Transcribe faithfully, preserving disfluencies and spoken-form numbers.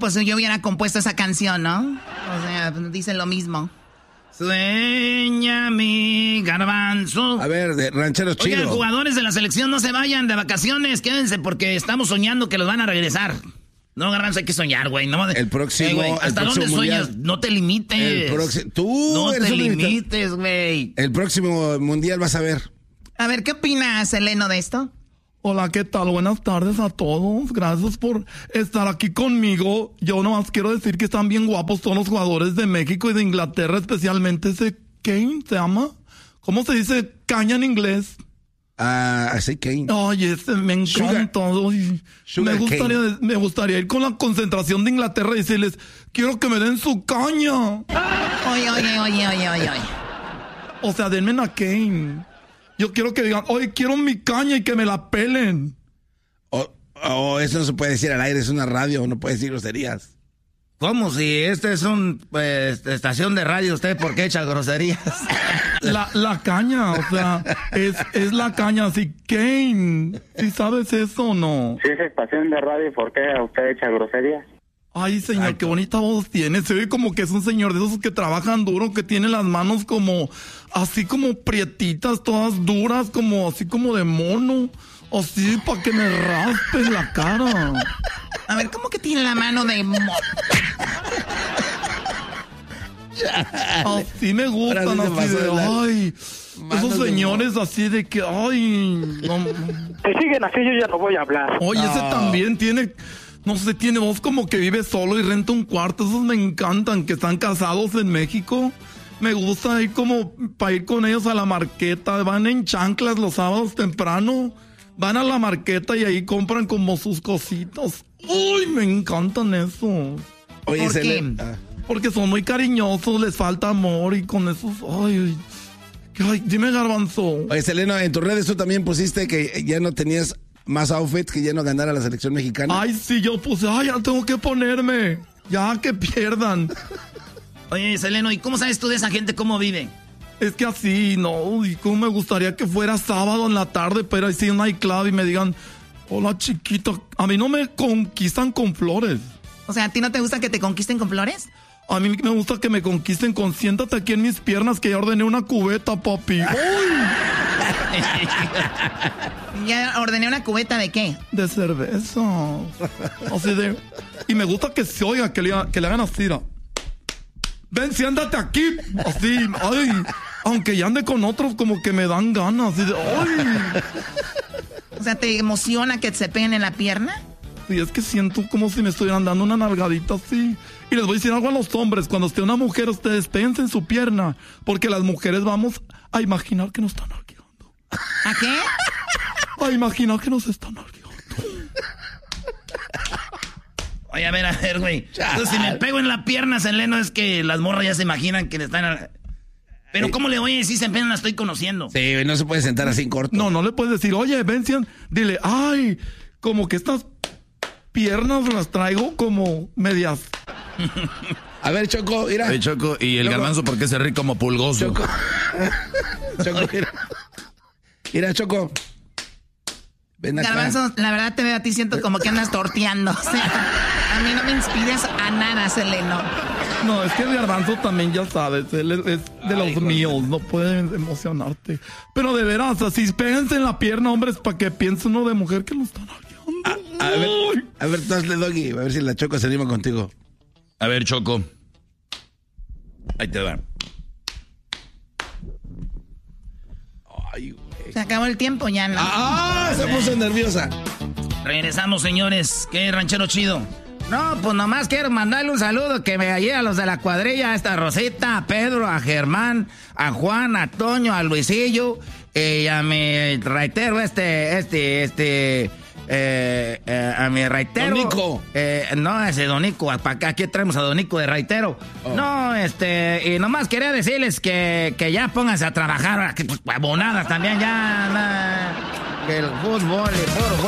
pues yo hubiera compuesto esa canción, ¿no? O sea, dicen lo mismo. Sueña mi garbanzo. A ver, de rancheros chidos. Oigan, jugadores de la selección, no se vayan de vacaciones, quédense porque estamos soñando que los van a regresar. No, garbanzo, hay que soñar, güey. No, el próximo. Hey, güey, ¿hasta el dónde próximo sueñas? mundial. No te limites. El próximo. Tú no eres te un limites, güey. El próximo mundial vas a ver. A ver, ¿qué opinas, Eleno, de esto? Hola, ¿qué tal? Buenas tardes a todos. Gracias por estar aquí conmigo. Yo nomás quiero decir que están bien guapos todos los jugadores de México y de Inglaterra, especialmente ese Kane, ¿se llama? ¿Cómo se dice caña en inglés? Ah, uh, sí, Kane. Ay, ese me encanta. Ay, me, gustaría, me gustaría ir con la concentración de Inglaterra y decirles, quiero que me den su caña. Oye, oye, oye, oye, oye, oye. O sea, denme a Kane. Yo quiero que digan, oye, quiero mi caña y que me la pelen. O oh, oh, eso no se puede decir al aire, es una radio, no puede decir groserías. ¿Cómo? Si este es una pues, estación de radio, ¿usted por qué echa groserías? La, la caña, o sea, es, es la caña, así, Kane, ¿sí sabes eso o no? Si es estación de radio, ¿por qué usted echa groserías? Ay, señor, Ay, qué bonita voz tiene. Se ve como que es un señor de esos que trabajan duro, que tiene las manos como, así como prietitas, todas duras, como así como de mono. Así, para que me raspe la cara. A ver, ¿cómo que tiene la mano de mono? Así me gustan, así de, ay, esos señores así de que, ay. No. Si siguen así, yo ya no voy a hablar. Oye, no. ese también tiene... No sé, tiene voz como que vive solo y renta un cuarto. Esos me encantan, que están casados en México. Me gusta ir como para ir con ellos a la marqueta. Van en chanclas los sábados temprano. Van a la marqueta y ahí compran como sus cositas. Uy, me encantan eso. Oye, ¿por qué? Le... Ah. Porque son muy cariñosos, les falta amor y con esos... Ay, ay, dime, Garbanzo. Oye, Seleno, en tus redes tú también pusiste que ya no tenías... más outfits que ya no ganara la selección mexicana. Ay, sí, yo puse, ay, ya tengo que ponerme. Ya que pierdan. Oye, Seleno, ¿y cómo sabes tú de esa gente cómo vive? Es que así, no, y cómo me gustaría que fuera sábado en la tarde, pero así en un iCloud y me digan, hola chiquita, a mí no me conquistan con flores. O sea, ¿a ti no te gusta que te conquisten con flores? A mí me gusta que me conquisten con siéntate aquí en mis piernas que ya ordené una cubeta, papi. ¿Ya ordené una cubeta de qué? De cerveza. Así de... Y me gusta que se oiga, que le, que le hagan así. ¿No? Ven, siéntate aquí. Así, ay. Aunque ya ande con otros, como que me dan ganas. Así de, ay. O sea, ¿te emociona que se peguen en la pierna? Sí, es que siento como si me estuvieran dando una nalgadita así. Y les voy a decir algo a los hombres. Cuando esté una mujer, ustedes péguense en su pierna. Porque las mujeres vamos a imaginar que nos están nalgueando. ¿A qué? A imaginar que nos están nalgueando. Oye, a ver, a ver, güey. Entonces, si me pego en la pierna, Seleno, es que las morras ya se imaginan que le están... Pero ¿cómo le voy a decir si apenas la estoy conociendo? Sí, no se puede sentar así en corto. No, no le puedes decir, oye, ven, Cian, dile, ay, como que estas piernas las traigo como medias. A ver, Choco, mira. Oye, Choco, ¿y el Choco. Garbanzo por qué se ríe como pulgoso? Choco. Choco, mira. Mira, Choco. Ven acá. Garbanzo, la verdad te veo a ti, siento como que andas torteando. O sea, a mí no me inspiras a nada, Seleno. No, es que el Garbanzo también, ya sabes, él es, es de los míos, no puede emocionarte. Pero de veras, así, péguense en la pierna, hombres, para que piense uno de mujer que lo están ayudando. A, a ver, a ver, tú hazle, Doggy, a ver si la Choco se anima contigo. A ver, Choco. Ahí te va. Ay, güey. Se acabó el tiempo ya, ¿no? ¡Ah! Se puso nerviosa. Regresamos, señores. ¿Qué ranchero chido? No, pues nomás quiero mandarle un saludo que me hallé a los de la cuadrilla, a esta Rosita, a Pedro, a Germán, a Juan, a Toño, a Luisillo, y a mi raitero, este, este, este, eh, eh, a mi raitero. Donico. Eh, no, ese Donico, para acá, aquí traemos a Donico de raitero. Oh. No, este, y nomás quería decirles que, que ya pónganse a trabajar, que pues, abonadas también, ya, nah, que el fútbol y puro